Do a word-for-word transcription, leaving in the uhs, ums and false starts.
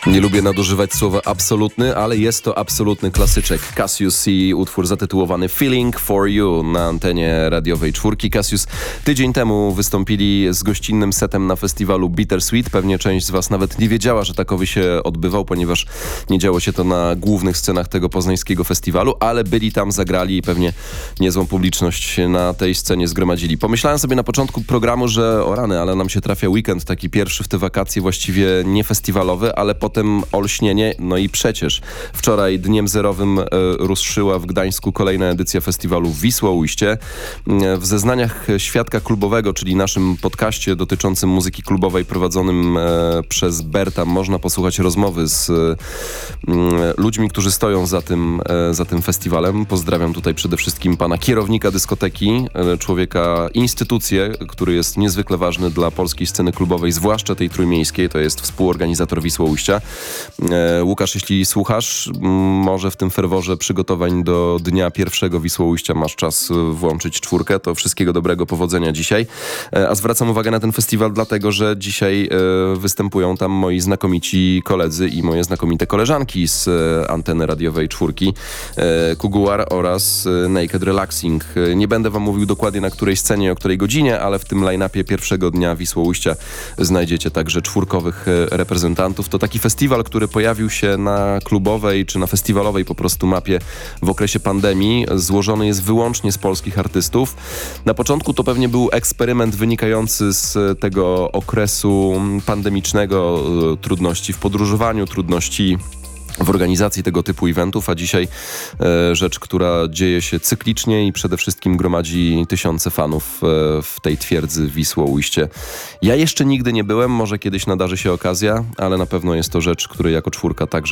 Nie lubię nadużywać słowa absolutny, ale jest to absolutny klasyczek. Cassius i utwór zatytułowany Feeling for You na antenie radiowej czwórki. Cassius tydzień temu wystąpili z gościnnym setem na festiwalu Bittersweet. Pewnie część z was nawet nie wiedziała, że takowy się odbywał, ponieważ nie działo się to na głównych scenach tego poznańskiego festiwalu, ale byli tam, zagrali i pewnie niezłą publiczność na tej scenie zgromadzili. Pomyślałem sobie na początku programu, że o rany, ale nam się trafia weekend, taki pierwszy w te wakacje, właściwie nie festiwalowy, ale potem olśnienie. No i przecież wczoraj dniem zerowym e, ruszyła w Gdańsku kolejna edycja festiwalu Wisłoujście. E, w zeznaniach świadka klubowego, czyli naszym podcaście dotyczącym muzyki klubowej prowadzonym e, przez Berta, można posłuchać rozmowy z e, ludźmi, którzy stoją za tym, e, za tym festiwalem. Pozdrawiam tutaj przede wszystkim pana kierownika dyskoteki, e, człowieka, instytucję, który jest niezwykle ważny dla polskiej sceny klubowej, zwłaszcza tej trójmiejskiej. To jest współorganizator Wisłoujścia. E, Łukasz, jeśli słuchasz, m, może w tym ferworze przygotowań do dnia pierwszego Wisłoujścia masz czas włączyć czwórkę. To wszystkiego dobrego, powodzenia dzisiaj. E, a zwracam uwagę na ten festiwal dlatego, że dzisiaj e, występują tam moi znakomici koledzy i moje znakomite koleżanki z e, anteny radiowej czwórki. E, Kuguar oraz e, Naked Relaxing. E, nie będę wam mówił dokładnie na której scenie i o której godzinie, ale w tym line-upie pierwszego dnia Wisłoujścia znajdziecie także czwórkowych e, reprezentantów. To taki festiwal, który pojawił się na klubowej czy na festiwalowej po prostu mapie w okresie pandemii. Złożony jest wyłącznie z polskich artystów. Na początku to pewnie był eksperyment wynikający z tego okresu pandemicznego, trudności w podróżowaniu, trudności w organizacji tego typu eventów, a dzisiaj e, rzecz, która dzieje się cyklicznie i przede wszystkim gromadzi tysiące fanów e, w tej twierdzy Wisłoujście. Ja jeszcze nigdy nie byłem, może kiedyś nadarzy się okazja, ale na pewno jest to rzecz, której jako czwórka także